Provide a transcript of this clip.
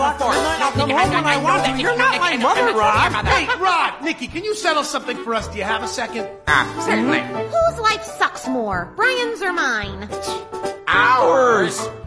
before. I'll come home when I want to. You're not my mother, Rod. Hey, Rod, Nikki, can you settle something for us? Do you have a second? Certainly. Whose life sucks more, Brian's or mine? Ours.